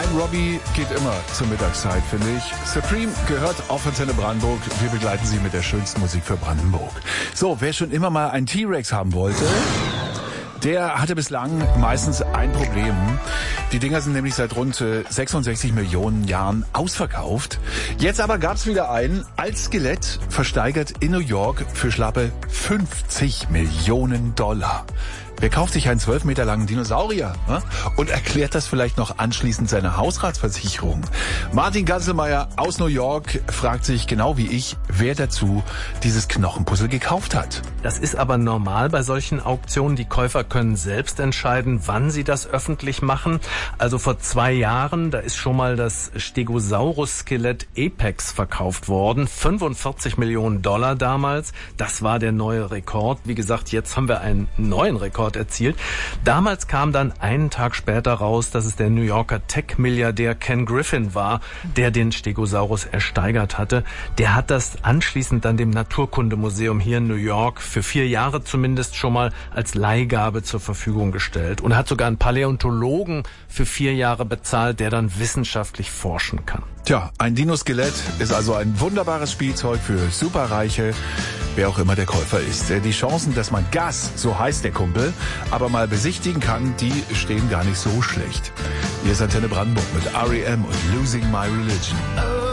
Ein Robbie geht immer zur Mittagszeit, finde ich. Supreme gehört auf Antenne Brandenburg. Wir begleiten Sie mit der schönsten Musik für Brandenburg. So, wer schon immer mal einen T-Rex haben wollte, der hatte bislang meistens ein Problem. Die Dinger sind nämlich seit rund 66 Millionen Jahren ausverkauft. Jetzt aber gab's wieder einen als Skelett, versteigert in New York für schlappe 50 Millionen $. Wer kauft sich einen 12 Meter langen Dinosaurier und erklärt das vielleicht noch anschließend seiner Hausratsversicherung? Martin Ganselmeier aus New York fragt sich genau wie ich, wer dazu dieses Knochenpuzzle gekauft hat. Das ist aber normal bei solchen Auktionen. Die Käufer können selbst entscheiden, wann sie das öffentlich machen. Also vor 2 Jahren, da ist schon mal das Stegosaurus-Skelett Apex verkauft worden. 45 Millionen $ damals. Das war der neue Rekord. Wie gesagt, jetzt haben wir einen neuen Rekord erzielt. Damals kam dann einen Tag später raus, dass es der New Yorker Tech-Milliardär Ken Griffin war, der den Stegosaurus ersteigert hatte. Der hat das anschließend dann dem Naturkundemuseum hier in New York für 4 Jahre zumindest schon mal als Leihgabe zur Verfügung gestellt und hat sogar einen Paläontologen für 4 Jahre bezahlt, der dann wissenschaftlich forschen kann. Tja, ein Dino-Skelett ist also ein wunderbares Spielzeug für Superreiche, wer auch immer der Käufer ist. Die Chancen, dass man Gas, so heißt der Kumpel, aber mal besichtigen kann, die stehen gar nicht so schlecht. Hier ist Antenne Brandenburg mit R.E.M. und Losing My Religion.